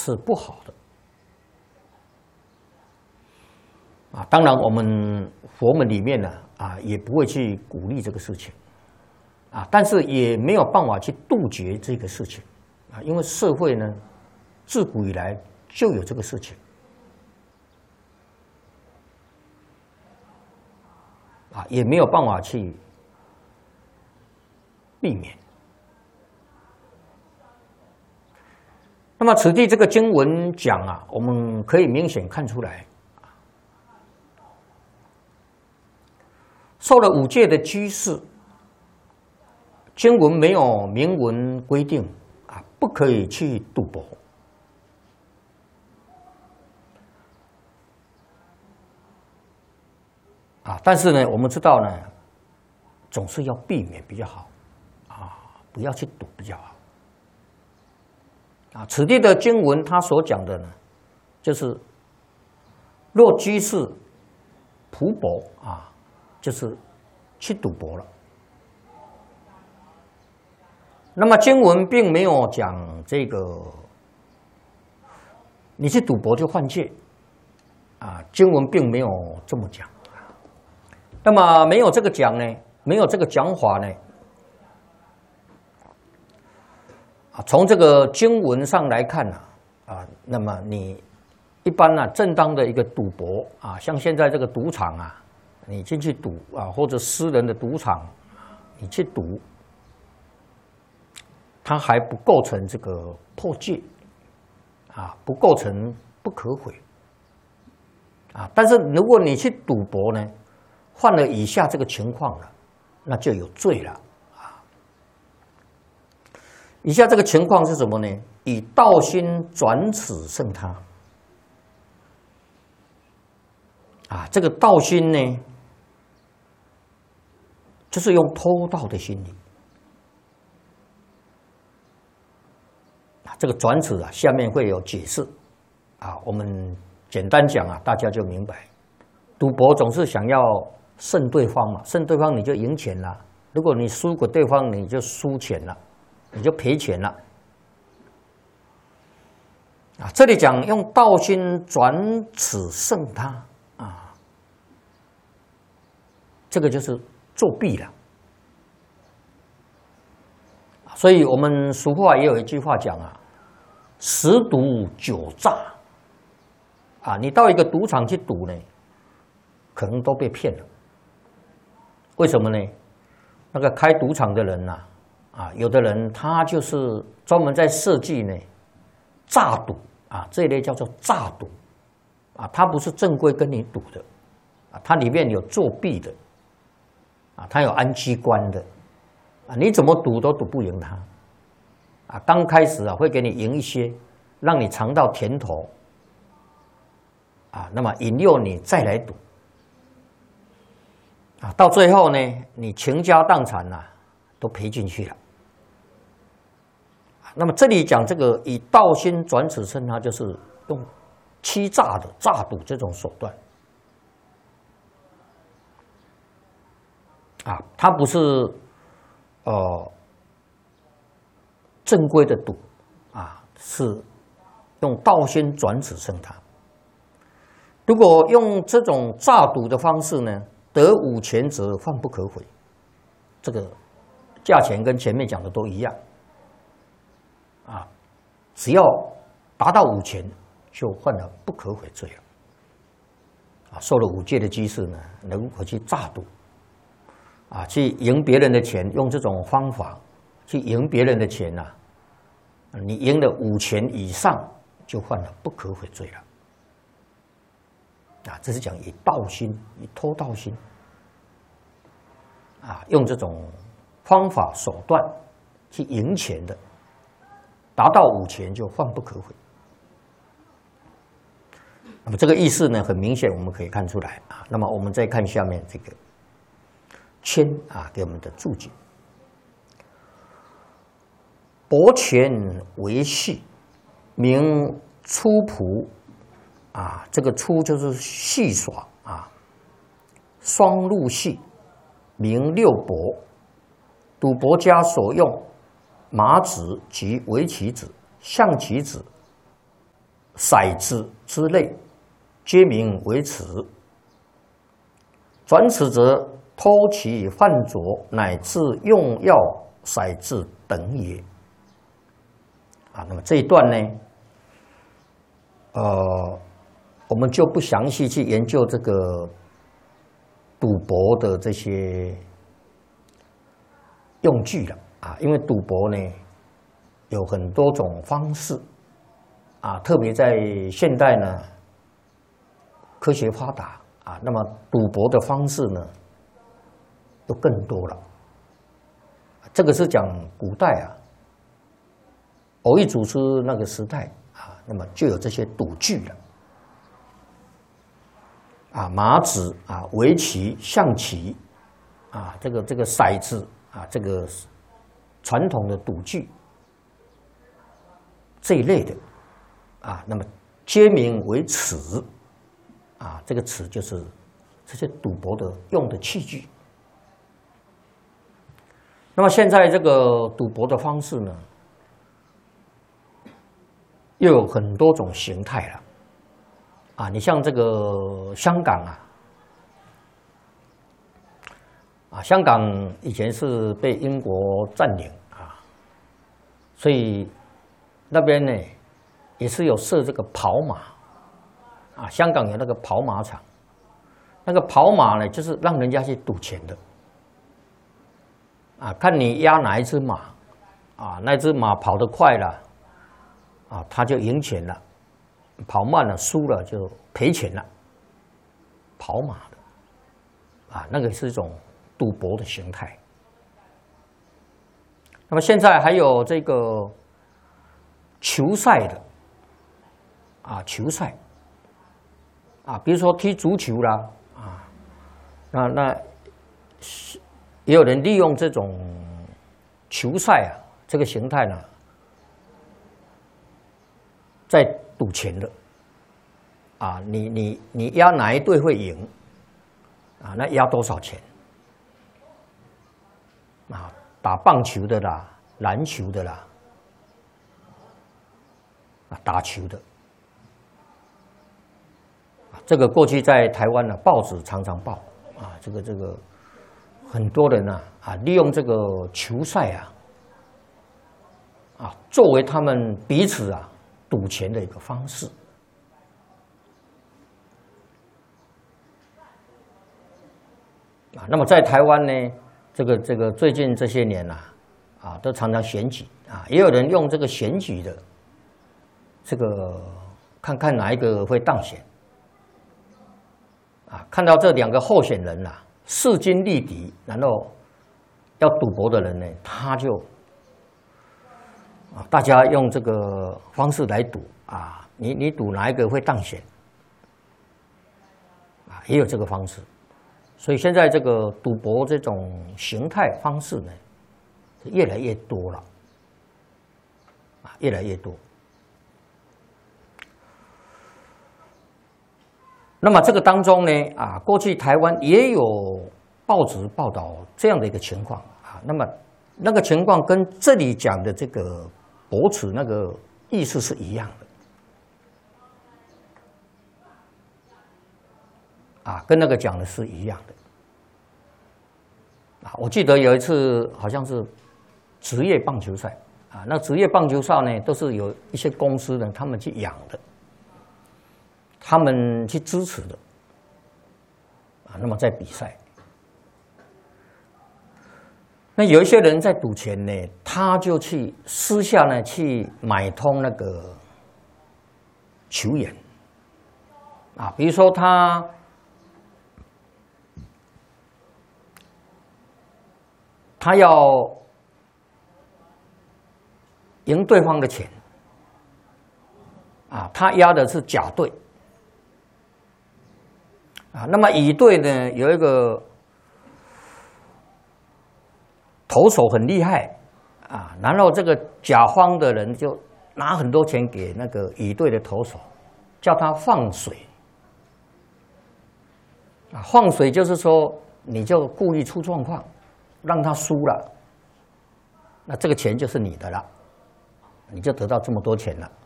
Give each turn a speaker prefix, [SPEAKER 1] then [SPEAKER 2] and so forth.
[SPEAKER 1] 是不好的。当然我们佛门里面呢也不会去鼓励这个事情但是也没有办法去杜绝这个事情因为社会呢自古以来就有这个事情也没有办法去避免。那么此地这个经文讲我们可以明显看出来，受了五戒的居士，经文没有明文规定不可以去赌博。但是呢，我们知道呢，总是要避免比较好不要去赌比较好此地的经文他所讲的呢，就是若居士仆博就是去赌博了。那么经文并没有讲这个你去赌博就犯戒经文并没有这么讲。那么没有这个讲呢，没有这个讲法呢从这个经文上来看那么你一般正当的一个赌博像现在这个赌场你进去赌或者私人的赌场你去赌，它还不构成这个破戒不构成不可毁但是如果你去赌博呢，犯了以下这个情况了，那就有罪了以下这个情况是什么呢？以道心转此胜他这个道心呢，就是用偷盗的心理这个转此下面会有解释我们简单讲大家就明白。赌博总是想要胜对方嘛，胜对方你就赢钱了，如果你输给对方你就输钱了，你就赔钱了这里讲用道心转此胜他这个就是作弊了。所以我们俗话也有一句话讲十赌九诈你到一个赌场去赌呢，可能都被骗了。为什么呢？那个开赌场的人有的人他就是专门在设计呢诈赌这一类叫做诈赌他不是正规跟你赌的他里面有作弊的他有安机关的你怎么赌都赌不赢他刚开始会给你赢一些，让你尝到甜头那么引诱你再来赌到最后呢，你倾家荡产都赔进去了。那么这里讲这个以道心转此胜他，就是用欺诈的诈赌这种手段它不是正规的赌是用道心转此胜他。如果用这种诈赌的方式呢，得五钱则犯不可悔，这个价钱跟前面讲的都一样只要达到五钱就犯了不可悔罪了受了五戒的居士呢，如何去诈赌去赢别人的钱，用这种方法去赢别人的钱你赢了5钱以上就犯了不可悔罪了这是讲以盗心，以偷盗心用这种方法手段去赢钱的，达到5钱就犯不可悔。那么这个意思呢，很明显我们可以看出来那么我们再看下面这个谦给我们的注解：博钱为戏，名出仆这个出就是戏耍双入戏，名六博。赌博家所用马子及围棋子、象棋子骰子之类，皆名为此。转此则偷其犯浊，乃至用药骰子等也。那么这一段呢，我们就不详细去研究这个赌博的这些用具了因为赌博呢有很多种方式特别在现代呢，科学发达那么赌博的方式呢又更多了。这个是讲古代偶一祖师那个时代那么就有这些赌具了麻子围棋、象棋这个骰子这个传统的赌具这一类的那么皆名为尺这个尺就是这些赌博的用的器具。那么现在这个赌博的方式呢，又有很多种形态了你像这个香港香港以前是被英国占领所以那边呢也是有设这个跑马香港有那个跑马场，那个跑马呢就是让人家去赌钱的看你压哪一只马那只马跑得快了他就赢钱了，跑慢了输了就赔钱了。跑马的那个是一种赌博的形态。那么现在还有这个球赛的球赛比如说踢足球啦那也有人利用这种球赛这个形态呢在赌钱的你压哪一队会赢那压多少钱打棒球的啦，篮球的啦打球的这个过去在台湾报纸常常报这个很多人利用这个球赛作为他们彼此赌钱的一个方式那么在台湾呢，这个最近这些年都常常选举也有人用这个选举的这个看看哪一个会当选看到这两个候选人势均力敌，然后要赌博的人呢，他就大家用这个方式来赌你赌哪一个会当选也有这个方式。所以现在这个赌博这种形态方式呢，越来越多了越来越多。那么这个当中呢过去台湾也有报纸报道这样的一个情况那么那个情况跟这里讲的这个博取那个意思是一样的跟那个讲的是一样的我记得有一次好像是职业棒球赛那职业棒球赛呢都是有一些公司呢他们去养的，他们去支持的那么在比赛，那有一些人在赌钱呢，他就去私下呢去买通那个球员比如说他要赢对方的钱他押的是甲队那么乙队呢有一个投手很厉害然后这个甲方的人就拿很多钱给那个乙队的投手，叫他放水放水就是说你就故意出状况让他输了，那这个钱就是你的了，你就得到这么多钱了